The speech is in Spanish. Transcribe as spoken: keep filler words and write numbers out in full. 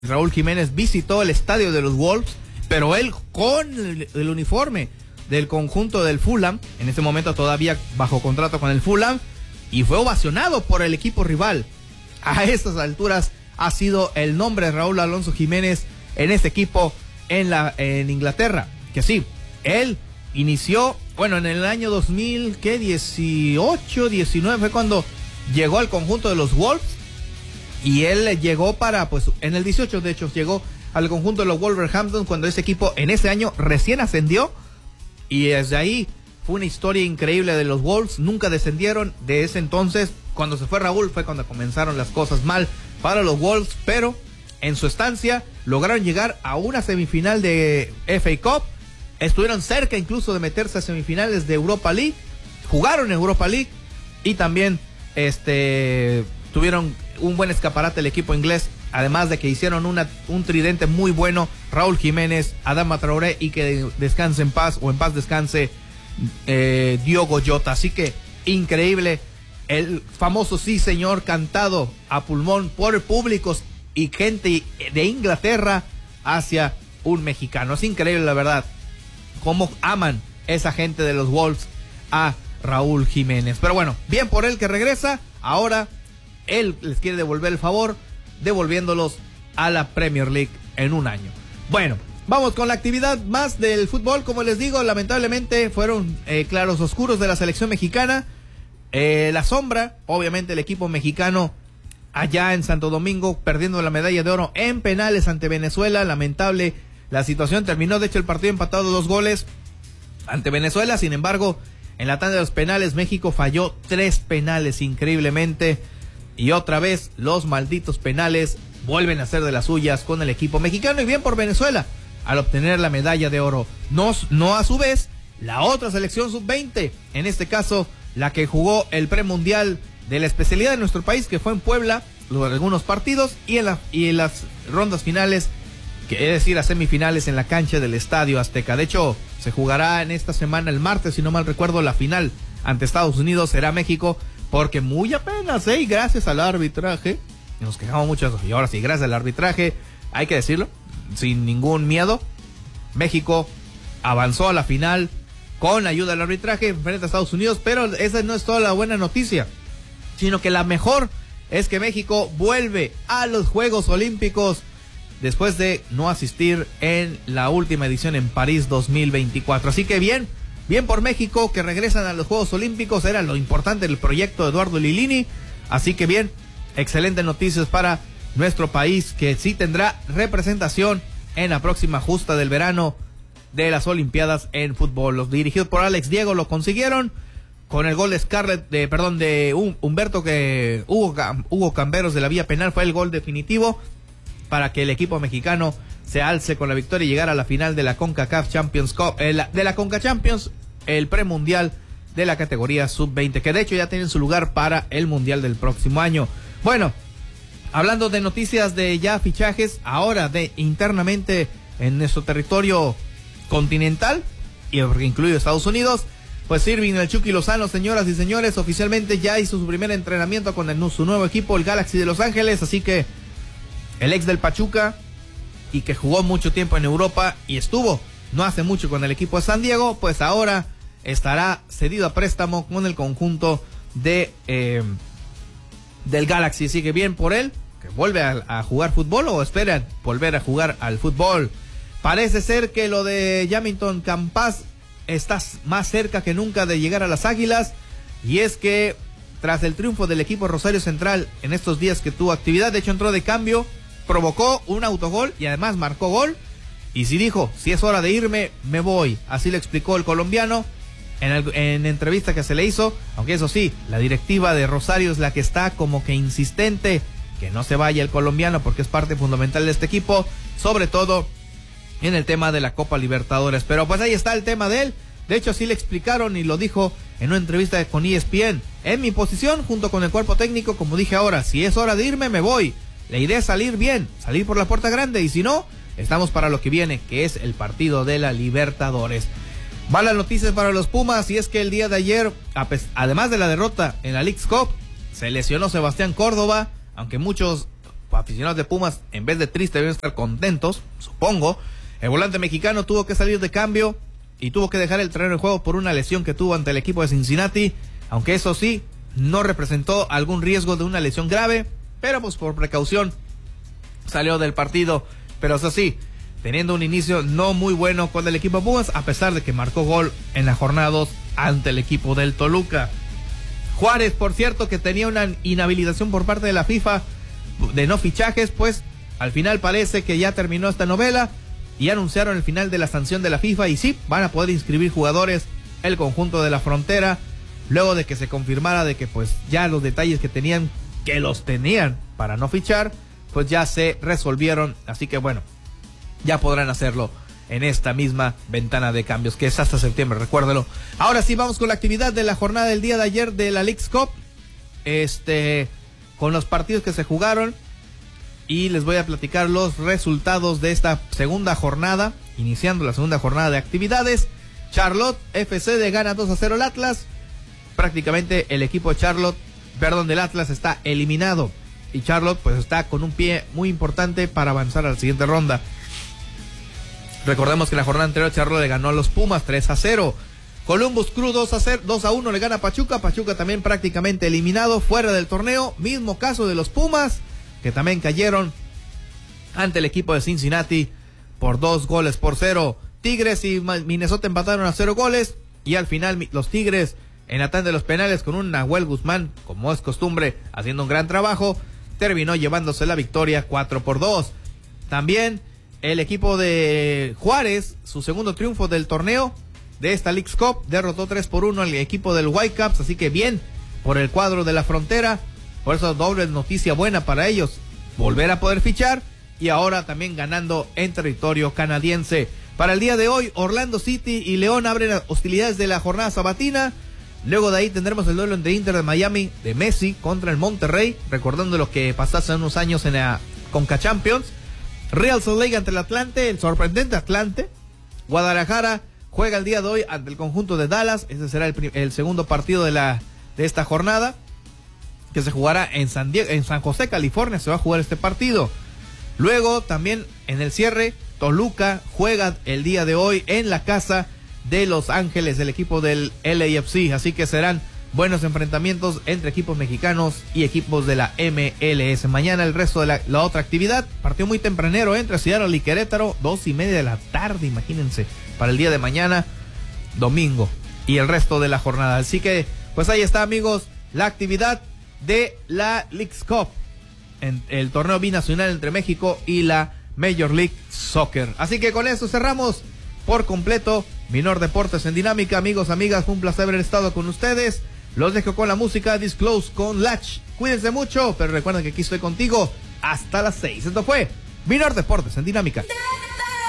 Raúl Jiménez visitó el estadio de los Wolves, pero él con el, el uniforme del conjunto del Fulham, en ese momento todavía bajo contrato con el Fulham, y fue ovacionado por el equipo rival. A estas alturas ha sido el nombre de Raúl Alonso Jiménez en este equipo en, la, en Inglaterra, que sí, él inició, bueno, en el año dos mil dieciocho, diecinueve fue cuando llegó al conjunto de los Wolves. Y él llegó para, pues, en el dieciocho, de hecho, llegó al conjunto de los Wolverhampton cuando ese equipo en ese año recién ascendió. Y desde ahí fue una historia increíble de los Wolves. Nunca descendieron. De ese entonces, cuando se fue Raúl, fue cuando comenzaron las cosas mal para los Wolves. Pero en su estancia lograron llegar a una semifinal de F A Cup. Estuvieron cerca incluso de meterse a semifinales de Europa League. Jugaron en Europa League. Y también, este... tuvieron un buen escaparate el equipo inglés, además de que hicieron una, un tridente muy bueno, Raúl Jiménez, Adama Traoré, y que descanse en paz, o en paz descanse eh, Diogo Jota. Así que increíble, el famoso sí señor cantado a pulmón por públicos y gente de Inglaterra hacia un mexicano. Es increíble, la verdad, cómo aman esa gente de los Wolves a Raúl Jiménez. Pero bueno, bien por él que regresa. Ahora él les quiere devolver el favor, devolviéndolos a la Premier League en un año. Bueno, vamos con la actividad más del fútbol. Como les digo, lamentablemente fueron eh, claros oscuros de la selección mexicana. Eh, la sombra, obviamente el equipo mexicano allá en Santo Domingo, perdiendo la medalla de oro en penales ante Venezuela. Lamentable la situación, terminó de hecho el partido empatado dos goles ante Venezuela. Sin embargo, en la tanda de los penales, México falló tres penales increíblemente. Y otra vez los malditos penales vuelven a ser de las suyas con el equipo mexicano, y bien por Venezuela al obtener la medalla de oro. No, no a su vez la otra selección sub veinte, en este caso la que jugó el premundial de la especialidad de nuestro país, que fue en Puebla, algunos partidos, y en, la, y en las rondas finales, que es decir, a semifinales en la cancha del Estadio Azteca. De hecho, se jugará en esta semana, el martes, si no mal recuerdo, la final ante Estados Unidos. Será México, porque muy apenas, ¿eh? Y gracias al arbitraje, nos quejamos mucho de eso, y ahora sí, gracias al arbitraje, hay que decirlo, sin ningún miedo, México avanzó a la final con la ayuda del arbitraje frente a Estados Unidos. Pero esa no es toda la buena noticia, sino que la mejor es que México vuelve a los Juegos Olímpicos después de no asistir en la última edición en París dos mil veinticuatro. Así que bien, bien por México, que regresan a los Juegos Olímpicos. Era lo importante del proyecto de Eduardo Lilini. Así que bien, excelentes noticias para nuestro país, que sí tendrá representación en la próxima justa del verano de las Olimpiadas en fútbol. Los dirigidos por Alex Diego lo consiguieron con el gol de Scarlett, de, perdón, de Humberto, que Hugo, Hugo Camberos de la vía penal. Fue el gol definitivo para que el equipo mexicano se alce con la victoria y llegar a la final de la CONCACAF Champions Cup, eh, la, de la CONCA Champions, el premundial de la categoría sub veinte, que de hecho ya tienen su lugar para el mundial del próximo año. Bueno, hablando de noticias de ya fichajes, ahora de internamente en nuestro territorio continental, y incluido Estados Unidos, pues Irving el Chucky Lozano, señoras y señores, oficialmente ya hizo su primer entrenamiento con el, su nuevo equipo, el Galaxy de Los Ángeles. Así que el ex del Pachuca, y que jugó mucho tiempo en Europa y estuvo no hace mucho con el equipo de San Diego, pues ahora estará cedido a préstamo con el conjunto de eh, del Galaxy. Así que bien por él, que vuelve a, a jugar fútbol, o esperan volver a jugar al fútbol. Parece ser que lo de Jamilton Campas está más cerca que nunca de llegar a las Águilas, y es que tras el triunfo del equipo Rosario Central en estos días que tuvo actividad, de hecho entró de cambio, provocó un autogol y además marcó gol, y sí dijo, si es hora de irme, me voy. Así lo explicó el colombiano en, el, en entrevista que se le hizo, aunque eso sí, la directiva de Rosario es la que está como que insistente que no se vaya el colombiano, porque es parte fundamental de este equipo, sobre todo en el tema de la Copa Libertadores. Pero pues ahí está el tema de él. De hecho, sí le explicaron, y lo dijo en una entrevista con E S P N. En mi posición, junto con el cuerpo técnico, como dije ahora, si es hora de irme, me voy. La idea es salir bien, salir por la puerta grande, y si no, estamos para lo que viene, que es el partido de la Libertadores. Malas noticias para los Pumas, y es que el día de ayer, además de la derrota en la Leagues Cup, se lesionó Sebastián Córdoba, aunque muchos aficionados de Pumas, en vez de tristes, deben estar contentos, supongo. El volante mexicano tuvo que salir de cambio y tuvo que dejar el terreno de juego por una lesión que tuvo ante el equipo de Cincinnati, aunque eso sí, no representó algún riesgo de una lesión grave, pero pues por precaución salió del partido. Pero eso sí, teniendo un inicio no muy bueno con el equipo de Pumas, a pesar de que marcó gol en la jornada dos ante el equipo del Toluca. Juárez, por cierto, que tenía una inhabilitación por parte de la FIFA de no fichajes, pues al final parece que ya terminó esta novela y anunciaron el final de la sanción de la FIFA y sí, van a poder inscribir jugadores el conjunto de la Frontera, luego de que se confirmara de que pues ya los detalles que tenían, que los tenían para no fichar, pues ya se resolvieron, así que bueno, ya podrán hacerlo en esta misma ventana de cambios, que es hasta septiembre, recuérdelo. Ahora sí, vamos con la actividad de la jornada del día de ayer de la Leagues Cup, este, con los partidos que se jugaron, y les voy a platicar los resultados de esta segunda jornada, iniciando la segunda jornada de actividades. Charlotte F C de gana dos a cero al Atlas, prácticamente el equipo de Charlotte, perdón, del Atlas está eliminado, y Charlotte pues está con un pie muy importante para avanzar a la siguiente ronda. Recordemos que en la jornada anterior Charlotte le ganó a los Pumas tres a cero. Columbus Crew dos a uno le gana a Pachuca. Pachuca también prácticamente eliminado, fuera del torneo. Mismo caso de los Pumas, que también cayeron ante el equipo de Cincinnati por dos goles por cero. Tigres y Minnesota empataron a cero goles. Y al final los Tigres en la tanda de los penales, con un Nahuel Guzmán, como es costumbre, haciendo un gran trabajo, terminó llevándose la victoria cuatro por dos. También el equipo de Juárez, su segundo triunfo del torneo de esta Leagues Cup, derrotó tres por uno al equipo del Whitecaps, así que bien por el cuadro de la Frontera. Por eso doble noticia buena para ellos, volver a poder fichar y ahora también ganando en territorio canadiense. Para el día de hoy, Orlando City y León abren las hostilidades de la jornada sabatina. Luego de ahí tendremos el duelo entre Inter de Miami de Messi contra el Monterrey, recordando lo que pasó hace unos años en la Conca Champions. Real Salt Lake ante el Atlante, el sorprendente Atlante. Guadalajara juega el día de hoy ante el conjunto de Dallas. Ese será el, el segundo partido de la de esta jornada, que se jugará en San Diego, en San José, California. Se va a jugar este partido. Luego también en el cierre, Toluca juega el día de hoy en la casa de Los Ángeles, el equipo del L A F C. Así que serán buenos enfrentamientos entre equipos mexicanos y equipos de la M L S. Mañana el resto de la, la otra actividad, partido muy tempranero entre Seattle y Querétaro, dos y media de la tarde, imagínense, para el día de mañana, domingo, y el resto de la jornada. Así que, pues ahí está, amigos, la actividad de la Leagues Cup, en el torneo binacional entre México y la Major League Soccer. Así que con eso cerramos por completo Minor Deportes en Dinámica. Amigos, amigas, fue un placer haber estado con ustedes. Los dejo con la música Disclose con Latch. Cuídense mucho, pero recuerden que aquí estoy contigo hasta las seis. Esto fue Minor Deportes en Dinámica.